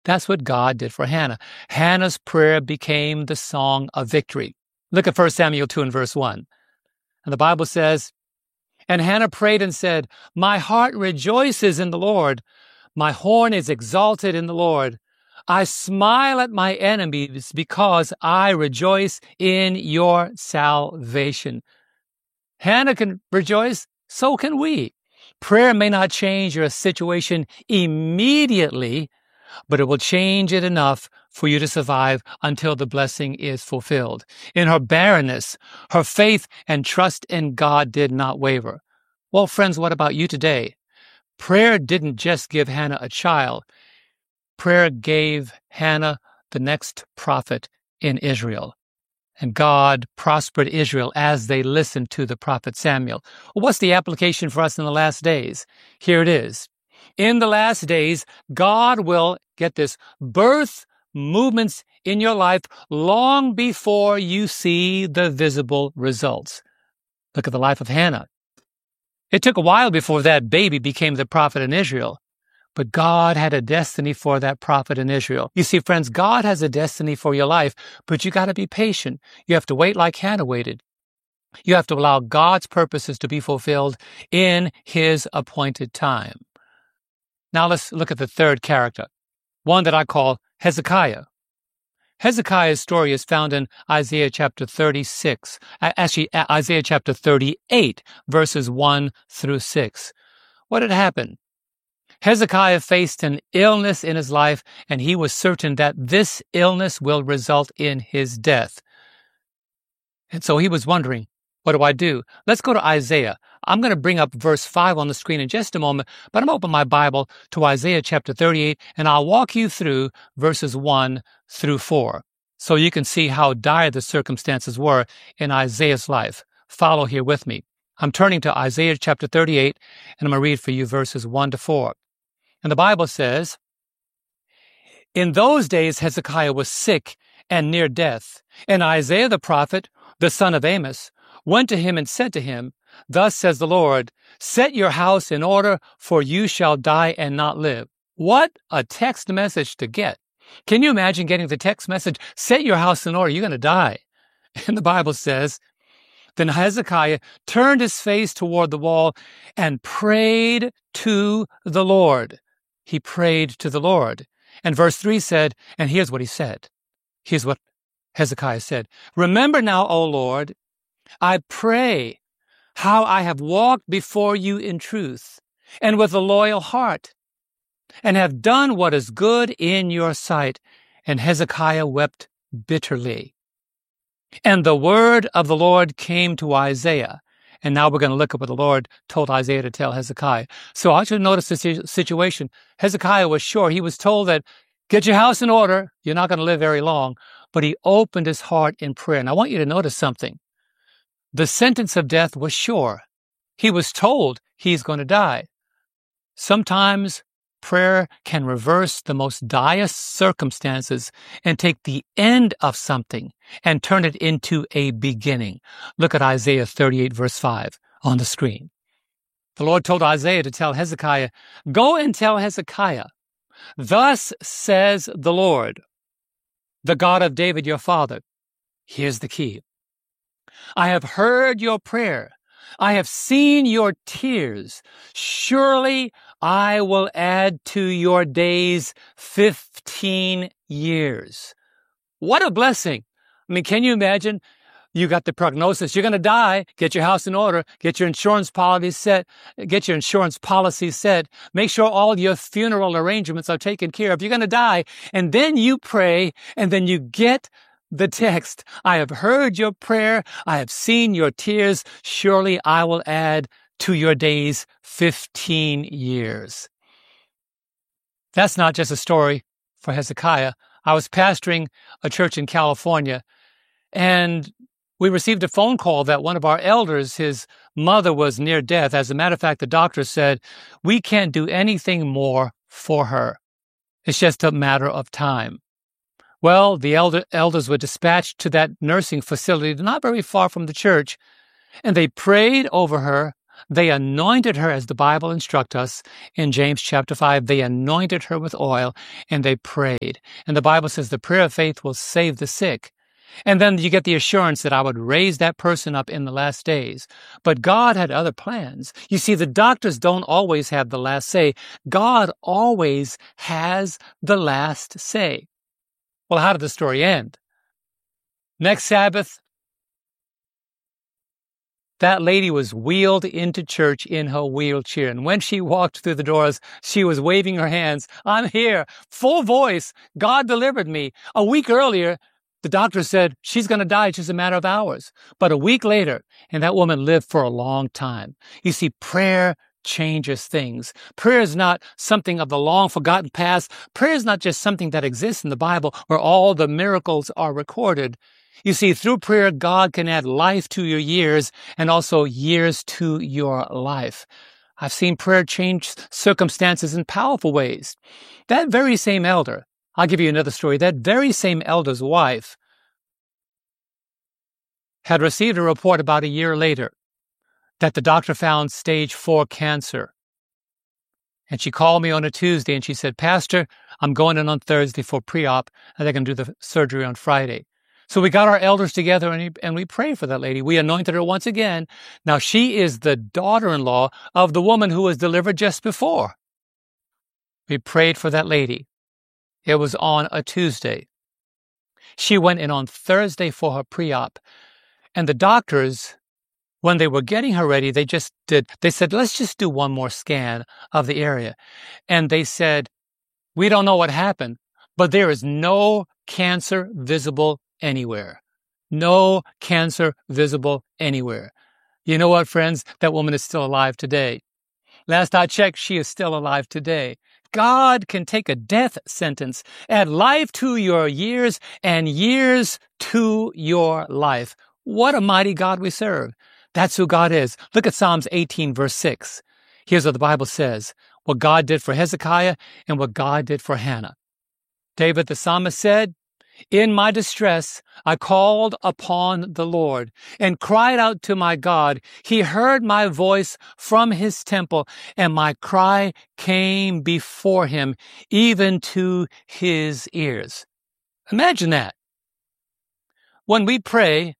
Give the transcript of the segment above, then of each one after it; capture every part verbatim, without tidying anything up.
That's what God did for Hannah. Hannah's prayer became the song of victory. Look at First Samuel two and verse one. And the Bible says, "And Hannah prayed and said, My heart rejoices in the Lord. My horn is exalted in the Lord. I smile at my enemies because I rejoice in your salvation." Hannah can rejoice, so can we. Prayer may not change your situation immediately, but it will change it enough for you to survive until the blessing is fulfilled. In her barrenness, her faith and trust in God did not waver. Well, friends, what about you today? Prayer didn't just give Hannah a child. Prayer gave Hannah the next prophet in Israel. And God prospered Israel as they listened to the prophet Samuel. Well, what's the application for us in the last days? Here it is. In the last days, God will, get this, birth movements in your life long before you see the visible results. Look at the life of Hannah. It took a while before that baby became the prophet in Israel. But God had a destiny for that prophet in Israel. You see, friends, God has a destiny for your life, but you got to be patient. You have to wait like Hannah waited. You have to allow God's purposes to be fulfilled in His appointed time. Now let's look at the third character, one that I call Hezekiah. Hezekiah's story is found in Isaiah chapter thirty-six, actually Isaiah chapter thirty-eight, verses one through six. What had happened? Hezekiah faced an illness in his life, and he was certain that this illness will result in his death. And so he was wondering, what do I do? Let's go to Isaiah. I'm going to bring up verse five on the screen in just a moment, but I'm going to open my Bible to Isaiah chapter thirty-eight, and I'll walk you through verses one through four, so you can see how dire the circumstances were in Isaiah's life. Follow here with me. I'm turning to Isaiah chapter thirty-eight, and I'm going to read for you verses one to four. And the Bible says, "In those days Hezekiah was sick and near death, and Isaiah the prophet, the son of Amos, went to him and said to him, Thus says the Lord, set your house in order, for you shall die and not live." What a text message to get. Can you imagine getting the text message, set your house in order, you're going to die? And the Bible says, "Then Hezekiah turned his face toward the wall and prayed to the Lord." He prayed to the Lord. And verse three said, and here's what he said. Here's what Hezekiah said. "Remember now, O Lord, I pray how I have walked before you in truth and with a loyal heart, and have done what is good in your sight." And Hezekiah wept bitterly. And the word of the Lord came to Isaiah. And now we're going to look at what the Lord told Isaiah to tell Hezekiah. So I want you to notice the situation. Hezekiah was sure. He was told that, get your house in order. You're not going to live very long. But he opened his heart in prayer. And I want you to notice something. The sentence of death was sure. He was told he's going to die. Sometimes prayer can reverse the most dire circumstances and take the end of something and turn it into a beginning. Look at Isaiah thirty-eight, verse five on the screen. The Lord told Isaiah to tell Hezekiah, "Go and tell Hezekiah, thus says the Lord, the God of David your father." Here's the key. "I have heard your prayer. I have seen your tears. Surely I will add to your days fifteen years. What a blessing. I mean, can you imagine? You got the prognosis. You're going to die. Get your house in order. Get your insurance policy set. Get your insurance policy set. Make sure all your funeral arrangements are taken care of. You're going to die. And then you pray, and then you get the text. "I have heard your prayer. I have seen your tears. Surely I will add to your days fifteen years. That's not just a story for Hezekiah. I was pastoring a church in California, and we received a phone call that one of our elders, his mother, was near death. As a matter of fact, the doctor said, "We can't do anything more for her. It's just a matter of time." Well, the elder, elders were dispatched to that nursing facility not very far from the church, and they prayed over her They anointed her, as the Bible instructs us in James chapter five. They anointed her with oil and they prayed. And the Bible says the prayer of faith will save the sick. And then you get the assurance that I would raise that person up in the last days. But God had other plans. You see, the doctors don't always have the last say. God always has the last say. Well, how did the story end? Next Sabbath, that lady was wheeled into church in her wheelchair. And when she walked through the doors, she was waving her hands. I'm here, full voice. God delivered me. A week earlier, the doctor said she's going to die. It's just a matter of hours. But a week later, and that woman lived for a long time. You see, prayer changes things. Prayer is not something of the long forgotten past. Prayer is not just something that exists in the Bible where all the miracles are recorded. You see, through prayer, God can add life to your years and also years to your life. I've seen prayer change circumstances in powerful ways. That very same elder, I'll give you another story. That very same elder's wife had received a report about a year later that the doctor found stage four cancer. And she called me on a Tuesday and she said, Pastor, I'm going in on Thursday for pre-op and they're going to do the surgery on Friday. So we got our elders together and, and we prayed for that lady. We anointed her once again. Now she is the daughter-in-law of the woman who was delivered just before. We prayed for that lady. It was on a Tuesday. She went in on Thursday for her pre-op. And the doctors, when they were getting her ready, they just did, they said, let's just do one more scan of the area. And they said, we don't know what happened, but there is no cancer visible anywhere. No cancer visible anywhere. You know what, friends? That woman is still alive today. Last I checked, she is still alive today. God can take a death sentence, add life to your years and years to your life. What a mighty God we serve. That's who God is. Look at Psalms eighteen, verse six. Here's what the Bible says, what God did for Hezekiah and what God did for Hannah. David the psalmist said, in my distress, I called upon the Lord and cried out to my God. He heard my voice from his temple, and my cry came before him, even to his ears. Imagine that. When we pray,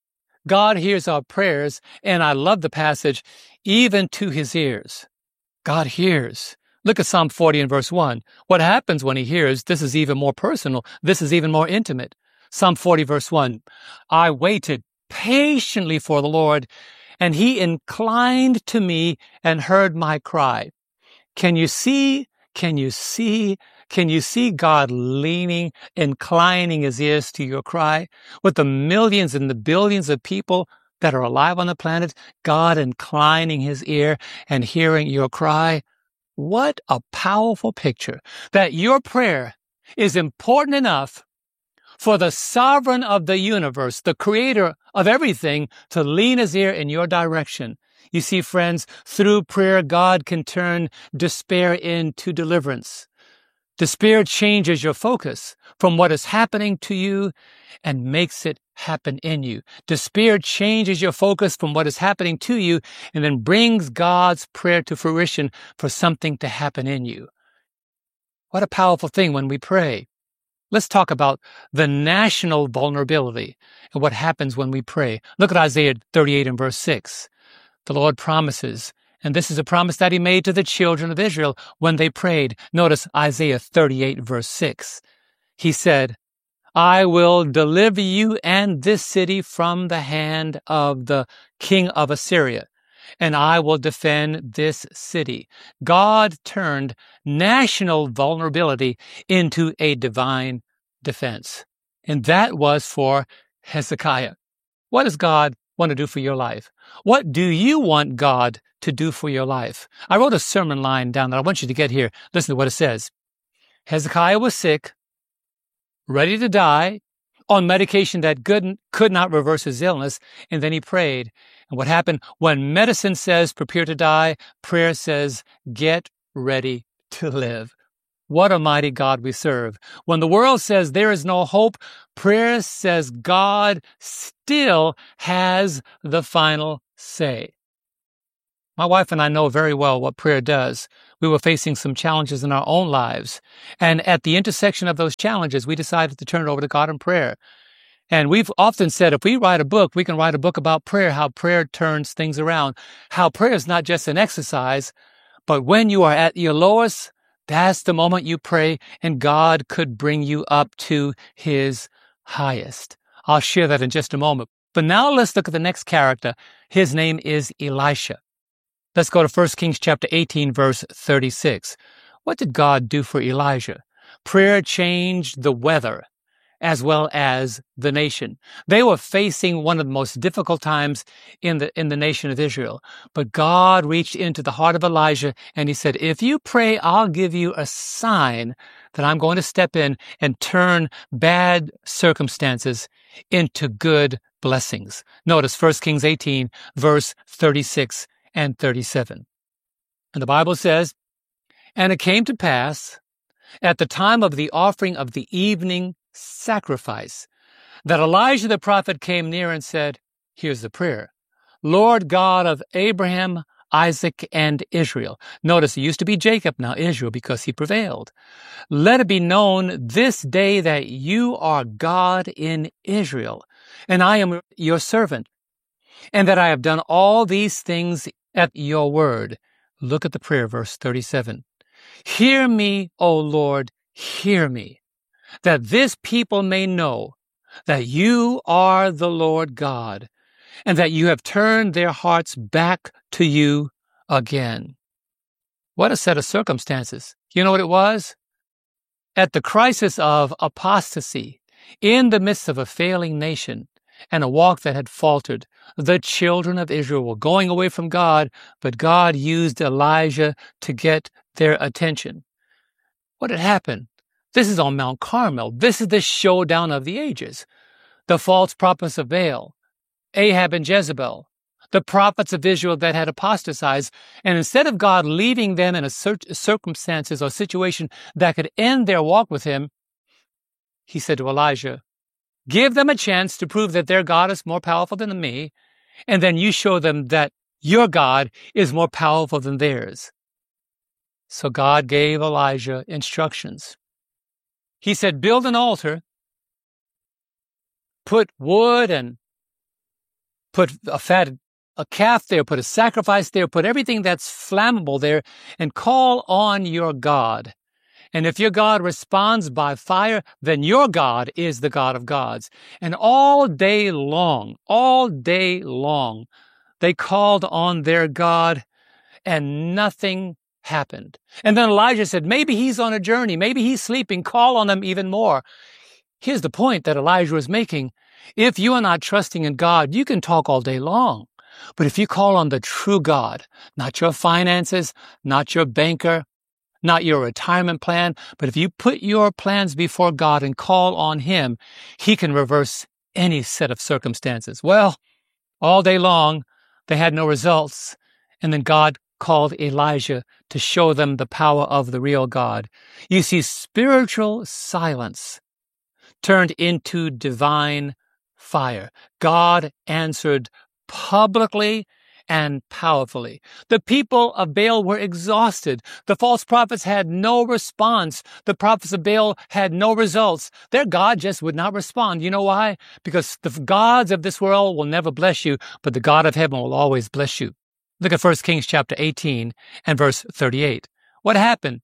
God hears our prayers, and I love the passage, even to his ears. God hears. Look at Psalm forty and verse one. What happens when he hears? This is even more personal. This is even more intimate. Psalm forty, verse one. I waited patiently for the Lord, and he inclined to me and heard my cry. Can you see? Can you see? Can you see God leaning, inclining his ears to your cry? With the millions and the billions of people that are alive on the planet, God inclining his ear and hearing your cry. What a powerful picture that your prayer is important enough for the sovereign of the universe, the creator of everything, to lean his ear in your direction. You see, friends, through prayer, God can turn despair into deliverance. Despair changes your focus from what is happening to you and makes it happen in you. Despair changes your focus from what is happening to you and then brings God's prayer to fruition for something to happen in you. What a powerful thing when we pray. Let's talk about the national vulnerability and what happens when we pray. Look at Isaiah thirty-eight and verse six. The Lord promises, and this is a promise that he made to the children of Israel when they prayed. Notice Isaiah thirty-eight verse six. He said, I will deliver you and this city from the hand of the king of Assyria, and I will defend this city. God turned national vulnerability into a divine defense. And that was for Hezekiah. What does God want to do for your life? What do you want God to do for your life? I wrote a sermon line down that I want you to get here. Listen to what it says. Hezekiah was sick, ready to die, on medication that could, could not reverse his illness, and then he prayed. And what happened? When medicine says prepare to die, prayer says get ready to live. What a mighty God we serve. When the world says there is no hope, prayer says God still has the final say. My wife and I know very well what prayer does. We were facing some challenges in our own lives. And at the intersection of those challenges, we decided to turn it over to God in prayer. And we've often said, if we write a book, we can write a book about prayer, how prayer turns things around, how prayer is not just an exercise, but when you are at your lowest, that's the moment you pray, and God could bring you up to his highest. I'll share that in just a moment. But now let's look at the next character. His name is Elisha. Let's go to First Kings chapter eighteen, verse thirty-six. What did God do for Elijah? Prayer changed the weather as well as the nation. They were facing one of the most difficult times in the in the nation of Israel. But God reached into the heart of Elijah and he said, if you pray, I'll give you a sign that I'm going to step in and turn bad circumstances into good blessings. Notice First Kings eighteen, verse thirty-six and thirty-seven. And the Bible says, and it came to pass at the time of the offering of the evening sacrifice that Elijah the prophet came near and said, here's the prayer, Lord God of Abraham, Isaac, and Israel. Notice it used to be Jacob, now Israel, because he prevailed. Let it be known this day that you are God in Israel, and I am your servant, and that I have done all these things at your word. Look at the prayer, verse thirty-seven. Hear me, O Lord, hear me, that this people may know that you are the Lord God, and that you have turned their hearts back to you again. What a set of circumstances. You know what it was? At the crisis of apostasy, in the midst of a failing nation and a walk that had faltered, the children of Israel were going away from God, but God used Elijah to get their attention. What had happened? This is on Mount Carmel. This is the showdown of the ages. The false prophets of Baal, Ahab and Jezebel, the prophets of Israel that had apostatized, and instead of God leaving them in a cir- circumstances or situation that could end their walk with him, he said to Elijah, give them a chance to prove that their God is more powerful than me, and then you show them that your God is more powerful than theirs. So God gave Elijah instructions. He said, build an altar, put wood and put a fat, a calf there, put a sacrifice there, put everything that's flammable there, and call on your God. And if your God responds by fire, then your God is the God of gods. And all day long, all day long, they called on their God, and nothing happened. And then Elijah said, maybe he's on a journey. Maybe he's sleeping. Call on him even more. Here's the point that Elijah was making. If you are not trusting in God, you can talk all day long. But if you call on the true God, not your finances, not your banker, not your retirement plan, but if you put your plans before God and call on him, he can reverse any set of circumstances. Well, all day long, they had no results. And then God called Elijah to show them the power of the real God. You see, spiritual silence turned into divine fire. God answered publicly and powerfully. The people of Baal were exhausted. The false prophets had no response. The prophets of Baal had no results. Their God just would not respond. You know why? Because the gods of this world will never bless you, but the God of heaven will always bless you. Look at First Kings chapter eighteen and verse thirty-eight. What happened?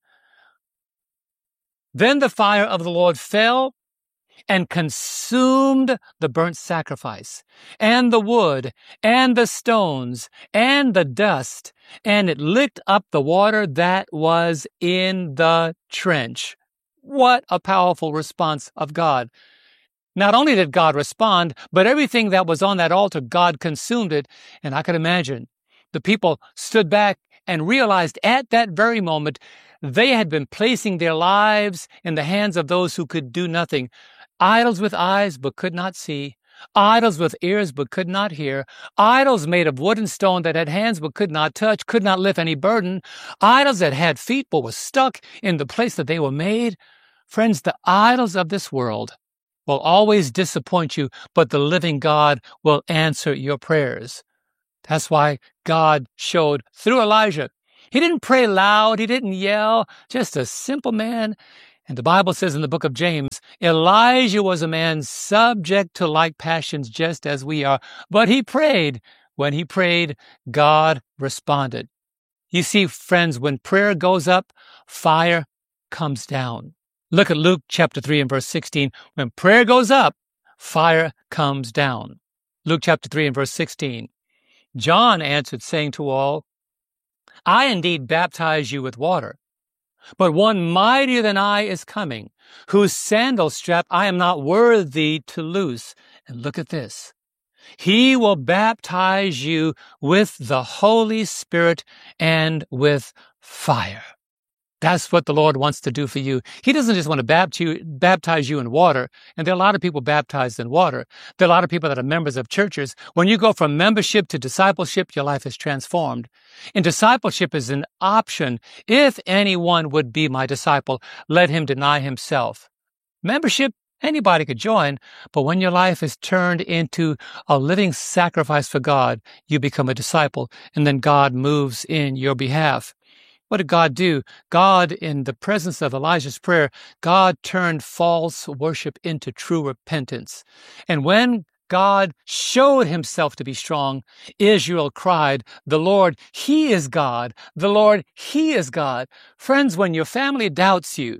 Then the fire of the Lord fell and consumed the burnt sacrifice, and the wood, and the stones, and the dust, and it licked up the water that was in the trench. What a powerful response of God. Not only did God respond, but everything that was on that altar, God consumed it. And I could imagine the people stood back and realized at that very moment they had been placing their lives in the hands of those who could do nothing. Idols with eyes but could not see, idols with ears but could not hear, idols made of wood and stone that had hands but could not touch, could not lift any burden, idols that had feet but were stuck in the place that they were made. Friends, the idols of this world will always disappoint you, but the living God will answer your prayers. That's why God showed through Elijah. He didn't pray loud. He didn't yell. Just a simple man. And the Bible says in the book of James, Elijah was a man subject to like passions just as we are. But he prayed. When he prayed, God responded. You see, friends, when prayer goes up, fire comes down. Look at Luke chapter three and verse sixteen. When prayer goes up, fire comes down. Luke chapter three and verse sixteen. John answered, saying to all, I indeed baptize you with water, but one mightier than I is coming, whose sandal strap I am not worthy to loose. And look at this. He will baptize you with the Holy Spirit and with fire. That's what the Lord wants to do for you. He doesn't just want to baptize you in water. And there are a lot of people baptized in water. There are a lot of people that are members of churches. When you go from membership to discipleship, your life is transformed. And discipleship is an option. If anyone would be my disciple, let him deny himself. Membership, anybody could join, but when your life is turned into a living sacrifice for God, you become a disciple, and then God moves in your behalf. What did God do? God, in the presence of Elijah's prayer, God turned false worship into true repentance. And when God showed himself to be strong, Israel cried, the Lord, he is God. The Lord, he is God. Friends, when your family doubts you,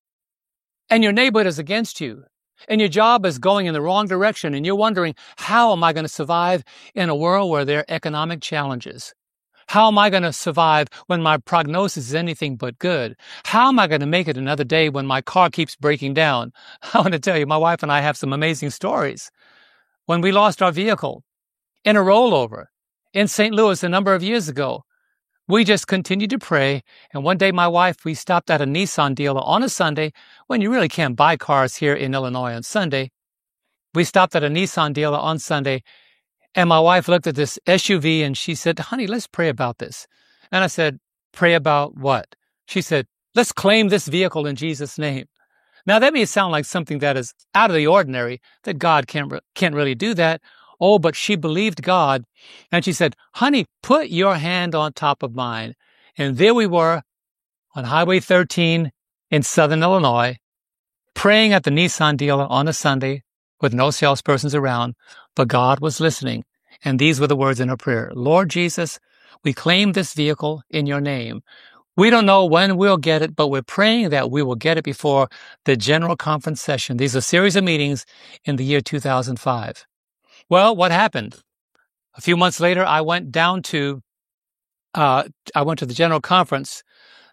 and your neighborhood is against you, and your job is going in the wrong direction, and you're wondering, how am I going to survive in a world where there are economic challenges? How am I going to survive when my prognosis is anything but good? How am I going to make it another day when my car keeps breaking down? I want to tell you, my wife and I have some amazing stories. When we lost our vehicle in a rollover in Saint Louis a number of years ago, we just continued to pray, and one day my wife, we stopped at a Nissan dealer on a Sunday, when you really can't buy cars here in Illinois on Sunday. We stopped at a Nissan dealer on Sunday, and my wife looked at this S U V and she said, honey, let's pray about this. And I said, pray about what? She said, let's claim this vehicle in Jesus' name. Now that may sound like something that is out of the ordinary, that God can't, can't really do that. Oh, but she believed God. And she said, honey, put your hand on top of mine. And there we were on Highway thirteen in Southern Illinois, praying at the Nissan dealer on a Sunday with no salespersons around, but God was listening. And these were the words in her prayer. Lord Jesus, we claim this vehicle in your name. We don't know when we'll get it, but we're praying that we will get it before the General Conference session. These are a series of meetings in the year two thousand five. Well, what happened? A few months later, I went down to, uh, I went to the General Conference,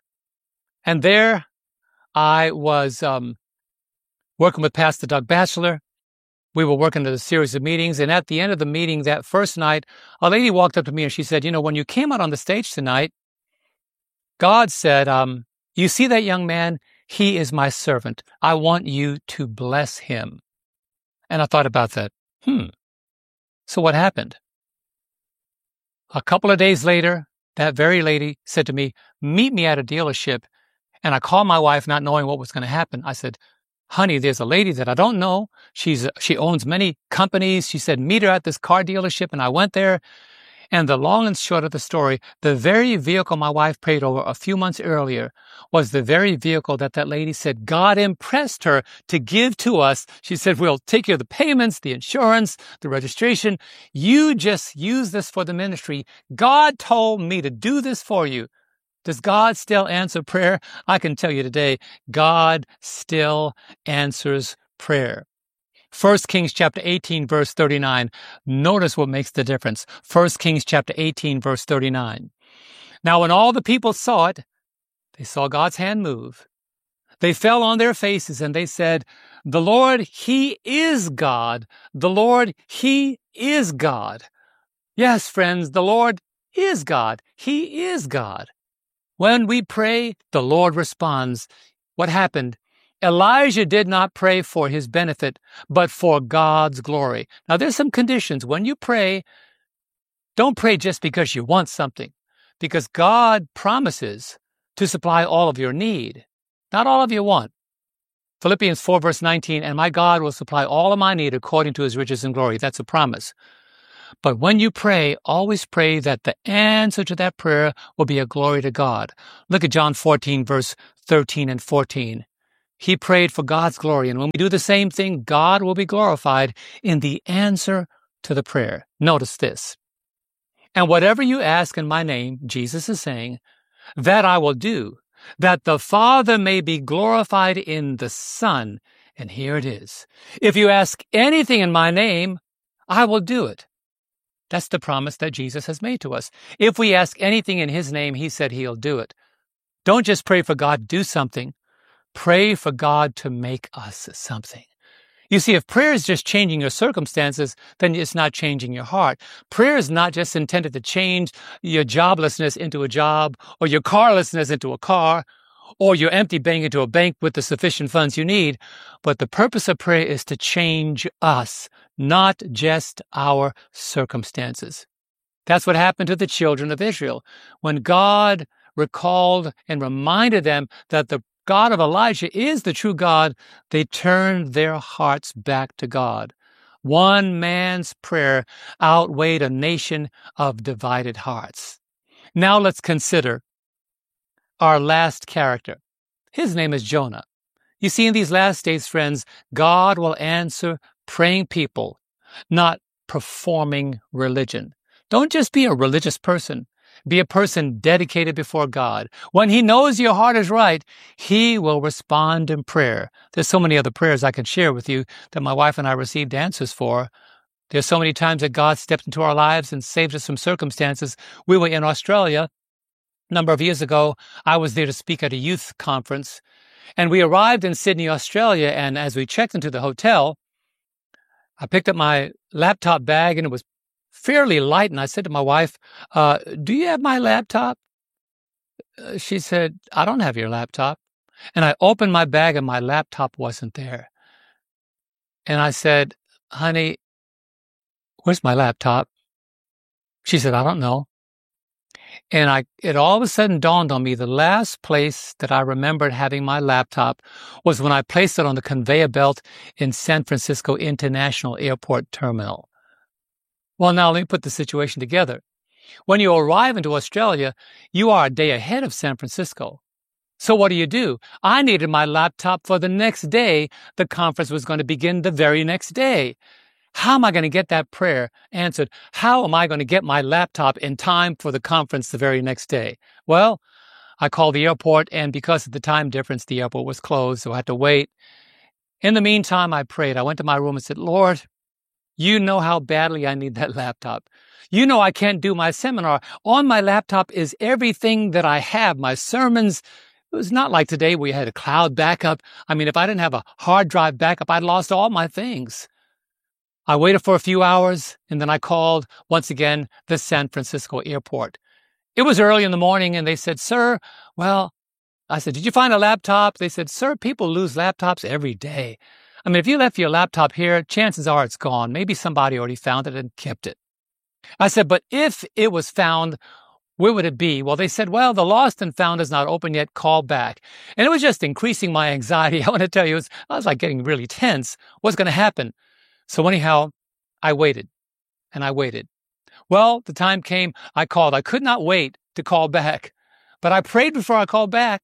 and there I was um, working with Pastor Doug Batchelor. We were working at a series of meetings, and at the end of the meeting that first night, a lady walked up to me and she said, you know, when you came out on the stage tonight, God said, um, you see that young man? He is my servant. I want you to bless him. And I thought about that. Hmm. So what happened? A couple of days later, that very lady said to me, meet me at a dealership. And I called my wife not knowing what was going to happen. I said, honey, there's a lady that I don't know. She's She owns many companies. She said, meet her at this car dealership. And I went there. And the long and short of the story, the very vehicle my wife prayed over a few months earlier was the very vehicle that that lady said God impressed her to give to us. She said, we'll take care of the payments, the insurance, the registration. You just use this for the ministry. God told me to do this for you. Does God still answer prayer? I can tell you today, God still answers prayer. First Kings chapter eighteen, verse thirty-nine. Notice what makes the difference. First Kings chapter eighteen, verse thirty-nine. Now, when all the people saw it, they saw God's hand move. They fell on their faces and they said, the Lord, he is God. The Lord, he is God. Yes, friends, the Lord is God. He is God. When we pray, the Lord responds. What happened? Elijah did not pray for his benefit, but for God's glory. Now, there's some conditions. When you pray, don't pray just because you want something, because God promises to supply all of your need, not all of your want. Philippians four, verse nineteen, and my God will supply all of my need according to his riches and glory. That's a promise. But when you pray, always pray that the answer to that prayer will be a glory to God. Look at John fourteen, verse thirteen and fourteen. He prayed for God's glory. And when we do the same thing, God will be glorified in the answer to the prayer. Notice this. And whatever you ask in my name, Jesus is saying, that I will do, that the Father may be glorified in the Son. And here it is. If you ask anything in my name, I will do it. That's the promise that Jesus has made to us. If we ask anything in his name, he said he'll do it. Don't just pray for God to do something. Pray for God to make us something. You see, if prayer is just changing your circumstances, then it's not changing your heart. Prayer is not just intended to change your joblessness into a job, or your carlessness into a car, or your empty bank into a bank with the sufficient funds you need. But the purpose of prayer is to change us, not just our circumstances. That's what happened to the children of Israel. When God recalled and reminded them that the God of Elijah is the true God, they turned their hearts back to God. One man's prayer outweighed a nation of divided hearts. Now let's consider our last character. His name is Jonah. You see, in these last days, friends, God will answer praying people, not performing religion. Don't just be a religious person. Be a person dedicated before God. When he knows your heart is right, he will respond in prayer. There's so many other prayers I could share with you that my wife and I received answers for. There's so many times that God stepped into our lives and saved us from circumstances. We were in Australia a number of years ago. I was there to speak at a youth conference, and we arrived in Sydney, Australia, and as we checked into the hotel, I picked up my laptop bag, and it was fairly light, and I said to my wife, uh, do you have my laptop? Uh, she said, I don't have your laptop. And I opened my bag, and my laptop wasn't there. And I said, honey, where's my laptop? She said, I don't know. And I, it all of a sudden dawned on me, the last place that I remembered having my laptop was when I placed it on the conveyor belt in San Francisco International Airport Terminal. Well, now let me put the situation together. When you arrive into Australia, you are a day ahead of San Francisco. So what do you do? I needed my laptop for the next day. The conference was going to begin the very next day. How am I going to get that prayer answered? How am I going to get my laptop in time for the conference the very next day? Well, I called the airport, and because of the time difference, the airport was closed, so I had to wait. In the meantime, I prayed. I went to my room and said, Lord, you know how badly I need that laptop. You know I can't do my seminar. On my laptop is everything that I have, my sermons. It was not like today where you had a cloud backup. I mean, if I didn't have a hard drive backup, I'd lost all my things. I waited for a few hours, and then I called, once again, the San Francisco airport. It was early in the morning, and they said, sir, well, I said, did you find a laptop? They said, sir, people lose laptops every day. I mean, if you left your laptop here, chances are it's gone. Maybe somebody already found it and kept it. I said, but if it was found, where would it be? Well, they said, well, the lost and found is not open yet. Call back. And it was just increasing my anxiety. I want to tell you, it was, I was like getting really tense. What's going to happen? So anyhow, I waited and I waited. Well, the time came, I called. I could not wait to call back, but I prayed before I called back.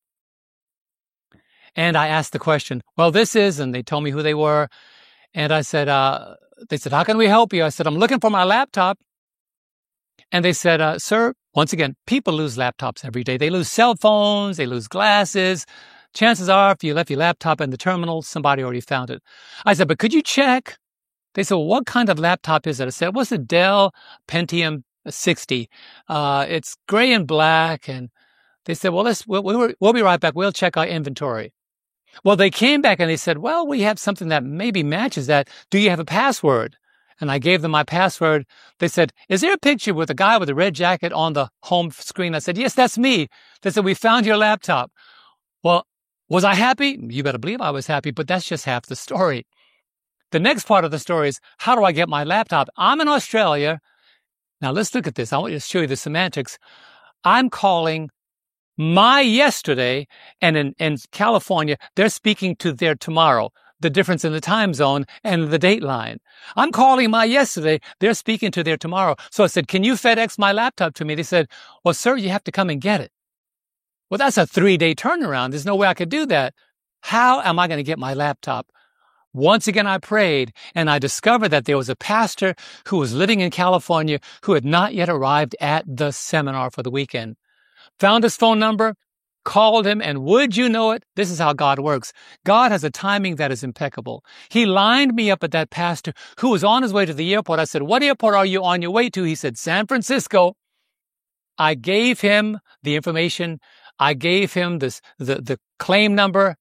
And I asked the question, well, this is, and they told me who they were. And I said, uh, they said, how can we help you? I said, I'm looking for my laptop. And they said, uh, sir, once again, people lose laptops every day. They lose cell phones, they lose glasses. Chances are, if you left your laptop in the terminal, somebody already found it. I said, but could you check? They said, well, what kind of laptop is it? I said, it was a Dell Pentium sixty. Uh, it's gray and black. And they said, well, let's, we'll, we'll, we'll be right back. We'll check our inventory. Well, they came back and they said, well, we have something that maybe matches that. Do you have a password? And I gave them my password. They said, is there a picture with a guy with a red jacket on the home screen? I said, yes, that's me. They said, we found your laptop. Well, was I happy? You better believe I was happy, but that's just half the story. The next part of the story is, how do I get my laptop? I'm in Australia. Now, let's look at this. I want to show you the semantics. I'm calling my yesterday, and in, in California, they're speaking to their tomorrow. the difference in the time zone and the date line. I'm calling my yesterday. They're speaking to their tomorrow. So I said, can you FedEx my laptop to me? They said, well, sir, you have to come and get it. Well, that's a three-day turnaround. There's no way I could do that. How am I going to get my laptop? Once again, I prayed, and I discovered that there was a pastor who was living in California who had not yet arrived at the seminar for the weekend. Found his phone number, called him, and would you know it, this is how God works. God has a timing that is impeccable. He lined me up at that pastor who was on his way to the airport. I said, what airport are you on your way to? He said, San Francisco. I gave him the information. I gave him this, the, the claim number,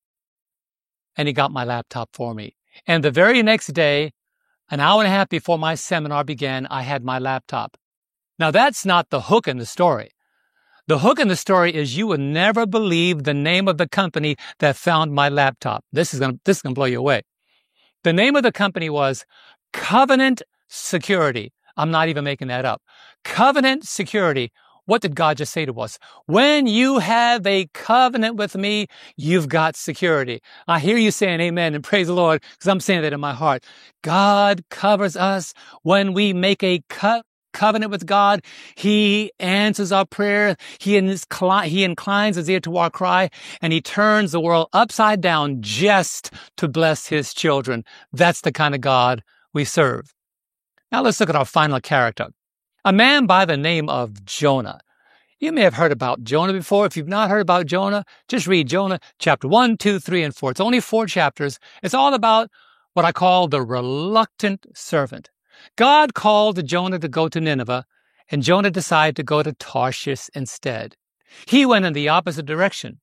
and he got my laptop for me. And the very next day, an hour and a half before my seminar began, I had my laptop. Now, that's not the hook in the story. The hook in the story is you would never believe the name of the company that found my laptop. This is going this is going to blow you away. The name of the company was Covenant Security. I'm not even making that up. Covenant Security. What did God just say to us? When you have a covenant with me, you've got security. I hear you saying amen and praise the Lord, because I'm saying that in my heart. God covers us when we make a co- covenant with God. He answers our prayer. He, incli- he inclines his ear to our cry, and he turns the world upside down just to bless his children. That's the kind of God we serve. Now let's look at our final character. A man by the name of Jonah. You may have heard about Jonah before. If you've not heard about Jonah, just read Jonah chapter one, two, three, and four. It's only four chapters. It's all about what I call the reluctant servant. God called Jonah to go to Nineveh, and Jonah decided to go to Tarshish instead. He went in the opposite direction.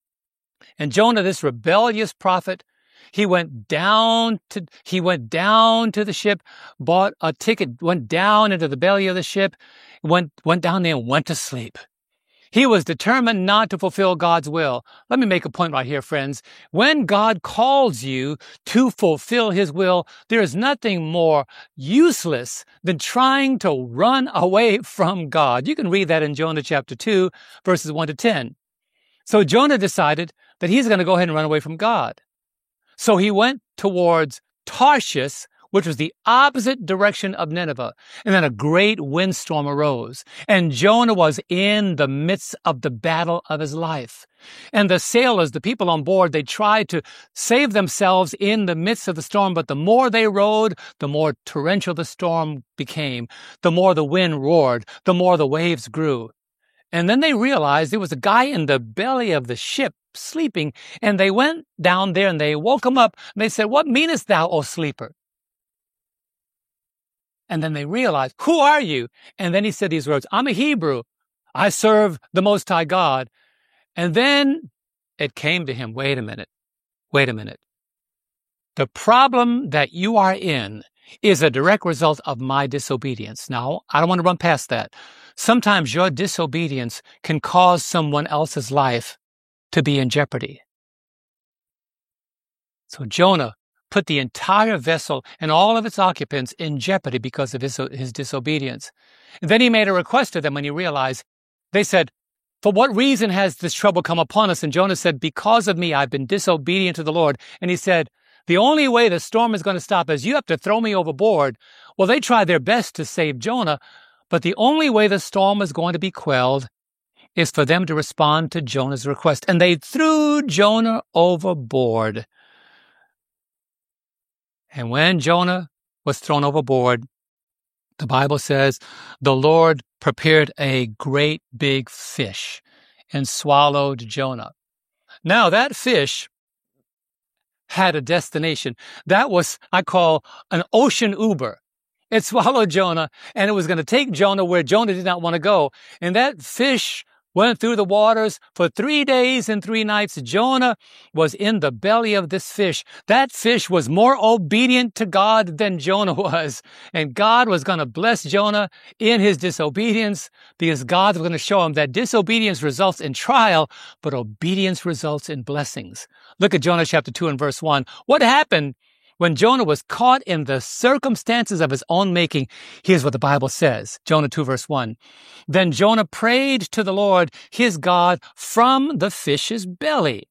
And Jonah, this rebellious prophet, He went down to, he went down to the ship, bought a ticket, went down into the belly of the ship, went, went down there and went to sleep. He was determined not to fulfill God's will. Let me make a point right here, friends. When God calls you to fulfill his will, there is nothing more useless than trying to run away from God. You can read that in Jonah chapter two, verses one to ten. So Jonah decided that he's going to go ahead and run away from God. So he went towards Tarshish, which was the opposite direction of Nineveh. And then a great windstorm arose. And Jonah was in the midst of the battle of his life. And the sailors, the people on board, they tried to save themselves in the midst of the storm. But the more they rowed, the more torrential the storm became. The more the wind roared, the more the waves grew. And then they realized there was a guy in the belly of the ship sleeping. And they went down there and they woke him up. And they said, "What meanest thou, O sleeper?" And then they realized, "Who are you?" And then he said these words, "I'm a Hebrew. I serve the Most High God." And then it came to him, wait a minute, wait a minute. The problem that you are in is a direct result of my disobedience. Now, I don't want to run past that. Sometimes your disobedience can cause someone else's life to be in jeopardy. So Jonah put the entire vessel and all of its occupants in jeopardy because of his, his disobedience. And then he made a request to them when he realized, they said, "For what reason has this trouble come upon us?" And Jonah said, "Because of me, I've been disobedient to the Lord." And he said, "The only way the storm is going to stop is you have to throw me overboard." Well, they tried their best to save Jonah, but the only way the storm is going to be quelled is for them to respond to Jonah's request. And they threw Jonah overboard. And when Jonah was thrown overboard, the Bible says the Lord prepared a great big fish and swallowed Jonah. Now that fish had a destination. That was, I call, an ocean Uber. It swallowed Jonah, and it was going to take Jonah where Jonah did not want to go. And that fish went through the waters for three days and three nights. Jonah was in the belly of this fish. That fish was more obedient to God than Jonah was. And God was going to bless Jonah in his disobedience because God was going to show him that disobedience results in trial, but obedience results in blessings. Look at Jonah chapter two and verse one. What happened when Jonah was caught in the circumstances of his own making? Here's what the Bible says. Jonah two verse one. Then Jonah prayed to the Lord, his God, from the fish's belly.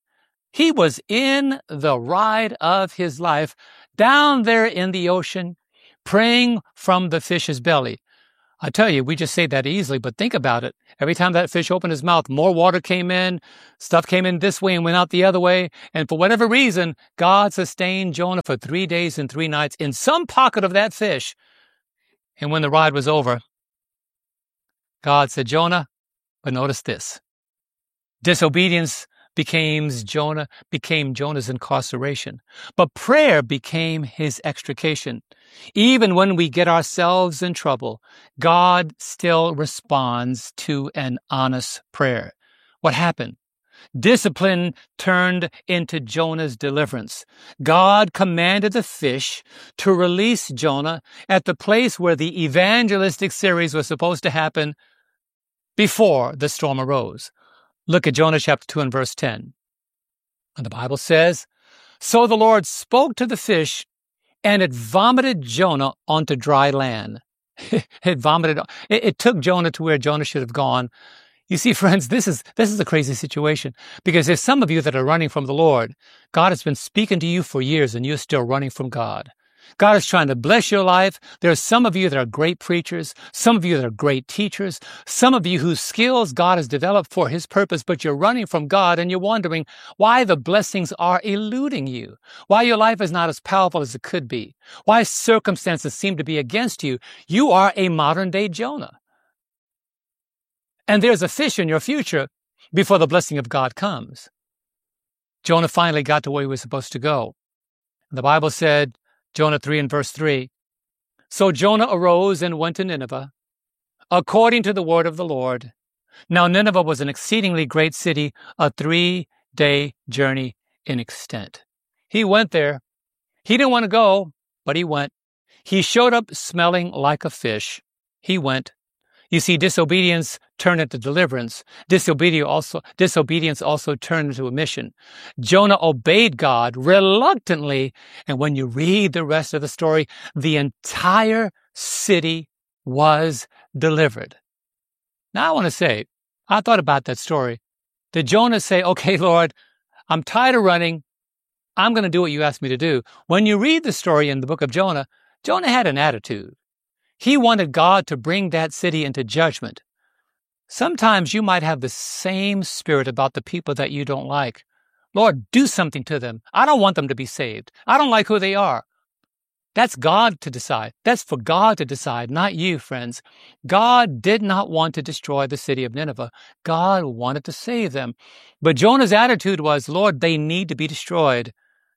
He was in the ride of his life down there in the ocean, praying from the fish's belly. I tell you, we just say that easily, but think about it. Every time that fish opened his mouth, more water came in, stuff came in this way and went out the other way. And for whatever reason, God sustained Jonah for three days and three nights in some pocket of that fish. And when the ride was over, God said, Jonah, but notice this. Disobedience became Jonah, became Jonah's incarceration, but prayer became his extrication. Even when we get ourselves in trouble, God still responds to an honest prayer. What happened? Discipline turned into Jonah's deliverance. God commanded the fish to release Jonah at the place where the evangelistic series was supposed to happen before the storm arose. Look at Jonah chapter two and verse ten. And the Bible says, So the Lord spoke to the fish, and it vomited Jonah onto dry land. it vomited. It, it took Jonah to where Jonah should have gone. You see, friends, this is this is a crazy situation, because there's some of you that are running from the Lord. God has been speaking to you for years, and you're still running from God. God is trying to bless your life. There are some of you that are great preachers, some of you that are great teachers, some of you whose skills God has developed for his purpose, but you're running from God and you're wondering why the blessings are eluding you, why your life is not as powerful as it could be, why circumstances seem to be against you. You are a modern day Jonah. And there's a fish in your future before the blessing of God comes. Jonah finally got to where he was supposed to go. And the Bible said, Jonah three and verse three, So Jonah arose and went to Nineveh, according to the word of the Lord. Now Nineveh was an exceedingly great city, a three-day journey in extent. He went there. He didn't want to go, but he went. He showed up smelling like a fish. He went. You see, disobedience turned into deliverance. Disobedience also, disobedience also turned into a mission. Jonah obeyed God reluctantly, and when you read the rest of the story, the entire city was delivered. Now I want to say, I thought about that story. Did Jonah say, okay, Lord, I'm tired of running. I'm going to do what you asked me to do? When you read the story in the book of Jonah, Jonah had an attitude. He wanted God to bring that city into judgment. Sometimes you might have the same spirit about the people that you don't like. Lord, do something to them. I don't want them to be saved. I don't like who they are. That's God to decide. That's for God to decide, not you, friends. God did not want to destroy the city of Nineveh. God wanted to save them. But Jonah's attitude was, Lord, they need to be destroyed.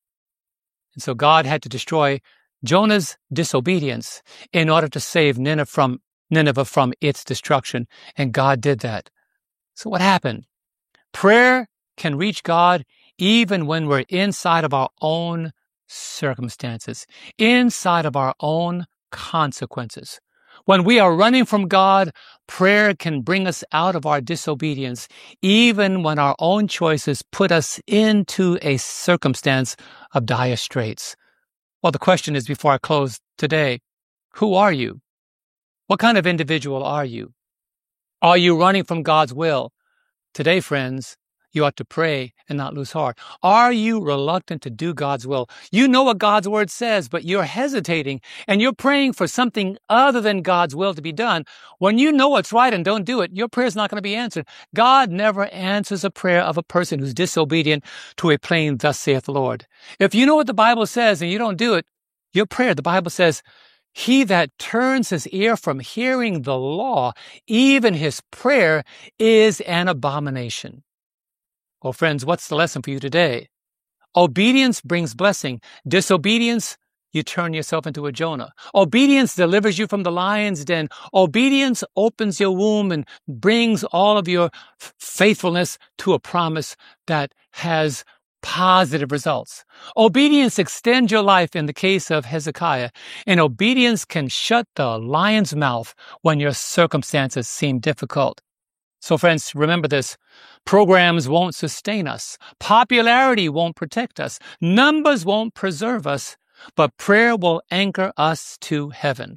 And so God had to destroy Jonah's disobedience in order to save Nineveh from, Nineveh from its destruction. And God did that. So what happened? Prayer can reach God even when we're inside of our own circumstances, inside of our own consequences. When we are running from God, prayer can bring us out of our disobedience, even when our own choices put us into a circumstance of dire straits. Well, the question is, before I close today, who are you? What kind of individual are you? Are you running from God's will? Today, friends, you ought to pray and not lose heart. Are you reluctant to do God's will? You know what God's word says, but you're hesitating and you're praying for something other than God's will to be done. When you know what's right and don't do it, your prayer is not going to be answered. God never answers a prayer of a person who's disobedient to a plain, thus saith the Lord. If you know what the Bible says and you don't do it, your prayer, the Bible says, he that turns his ear from hearing the law, even his prayer is an abomination. Well, friends, what's the lesson for you today? Obedience brings blessing. Disobedience, you turn yourself into a Jonah. Obedience delivers you from the lion's den. Obedience opens your womb and brings all of your faithfulness to a promise that has positive results. Obedience extends your life in the case of Hezekiah, and obedience can shut the lion's mouth when your circumstances seem difficult. So friends, remember this. Programs won't sustain us. Popularity won't protect us. Numbers won't preserve us, but prayer will anchor us to heaven.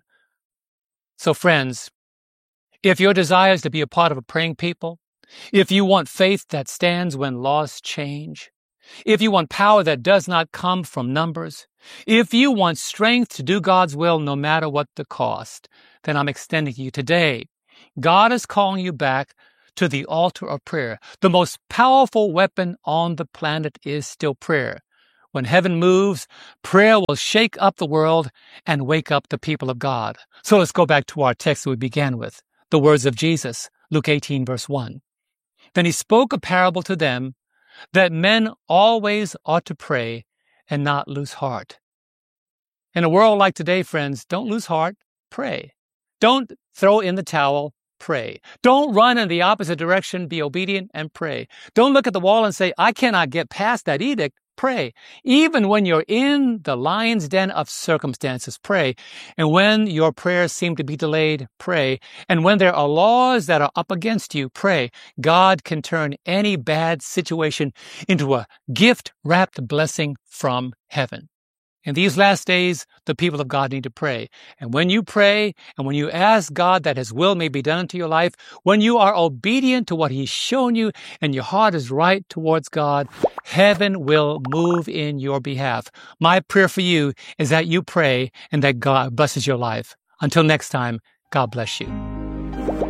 So friends, if your desire is to be a part of a praying people, if you want faith that stands when laws change, if you want power that does not come from numbers, if you want strength to do God's will no matter what the cost, then I'm extending to you today. God is calling you back to the altar of prayer. The most powerful weapon on the planet is still prayer. When heaven moves, prayer will shake up the world and wake up the people of God. So let's go back to our text that we began with, the words of Jesus, Luke eighteen, verse one. Then he spoke a parable to them that men always ought to pray and not lose heart. In a world like today, friends, don't lose heart, pray. Don't throw in the towel, pray. Don't run in the opposite direction, be obedient and pray. Don't look at the wall and say, I cannot get past that edict. Pray. Even when you're in the lion's den of circumstances, pray. And when your prayers seem to be delayed, pray. And when there are laws that are up against you, pray. God can turn any bad situation into a gift-wrapped blessing from heaven. In these last days, the people of God need to pray. And when you pray, and when you ask God that His will may be done into your life, when you are obedient to what He's shown you, and your heart is right towards God, heaven will move in your behalf. My prayer for you is that you pray and that God blesses your life. Until next time, God bless you.